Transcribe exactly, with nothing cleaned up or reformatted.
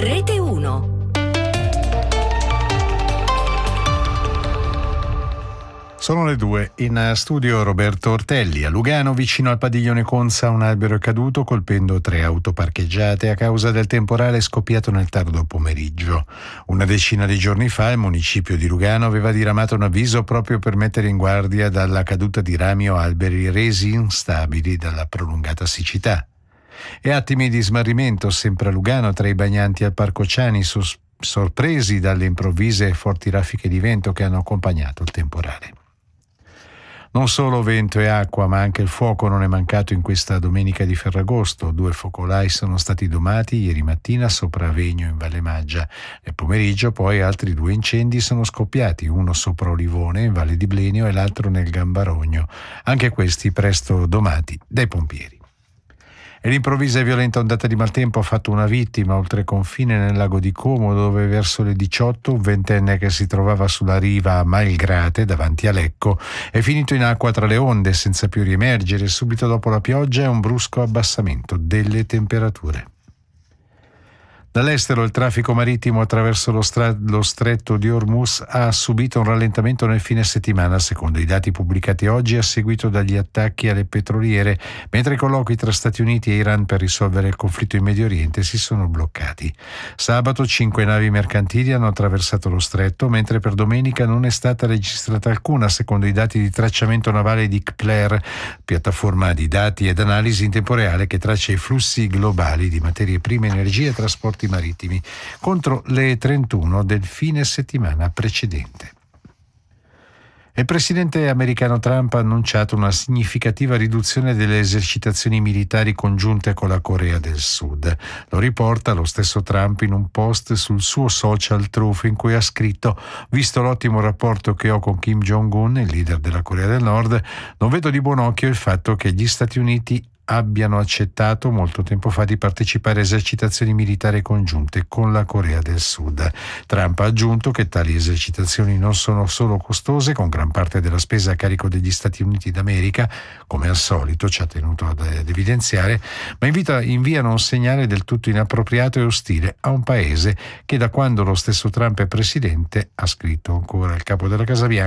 Rete uno. Sono le due. In studio Roberto Ortelli. A Lugano, vicino al padiglione Conza, un albero è caduto colpendo tre auto parcheggiate a causa del temporale scoppiato nel tardo pomeriggio. Una decina di giorni fa il municipio di Lugano aveva diramato un avviso proprio per mettere in guardia dalla caduta di rami o alberi resi instabili dalla prolungata siccità. E attimi di smarrimento sempre a Lugano tra i bagnanti al Parco Ciani, sos- sorpresi dalle improvvise e forti raffiche di vento che hanno accompagnato il temporale. Non solo vento e acqua, ma anche il fuoco non è mancato in questa domenica di Ferragosto. Due focolai sono stati domati ieri mattina sopra Avegno in Valle Maggia. Nel pomeriggio poi altri due incendi sono scoppiati, uno sopra Olivone in Valle di Blenio e l'altro nel Gambarogno. Anche questi presto domati dai pompieri. E l'improvvisa e violenta ondata di maltempo ha fatto una vittima oltre confine nel lago di Como, dove verso le diciotto un ventenne che si trovava sulla riva a Malgrate, davanti a Lecco, è finito in acqua tra le onde senza più riemergere subito dopo la pioggia e un brusco abbassamento delle temperature. Dall'estero il traffico marittimo attraverso lo, stra- lo stretto di Hormuz ha subito un rallentamento nel fine settimana, secondo i dati pubblicati oggi a seguito dagli attacchi alle petroliere, mentre i colloqui tra Stati Uniti e Iran per risolvere il conflitto in Medio Oriente si sono bloccati. Sabato cinque navi mercantili hanno attraversato lo stretto, mentre per domenica non è stata registrata alcuna, secondo i dati di tracciamento navale di Kpler, piattaforma di dati ed analisi in tempo reale che traccia i flussi globali di materie prime, energia e trasporti marittimi, contro le trentuno del fine settimana precedente. Il presidente americano Trump ha annunciato una significativa riduzione delle esercitazioni militari congiunte con la Corea del Sud. Lo riporta lo stesso Trump in un post sul suo social Truth in cui ha scritto: visto l'ottimo rapporto che ho con Kim Jong-un, il leader della Corea del Nord, non vedo di buon occhio il fatto che gli Stati Uniti abbiano accettato molto tempo fa di partecipare a esercitazioni militari congiunte con la Corea del Sud. Trump ha aggiunto che tali esercitazioni non sono solo costose, con gran parte della spesa a carico degli Stati Uniti d'America, come al solito ci ha tenuto ad, ad evidenziare, ma invita, inviano un segnale del tutto inappropriato e ostile a un paese che da quando lo stesso Trump è presidente, ha scritto ancora il capo della Casa Bianca,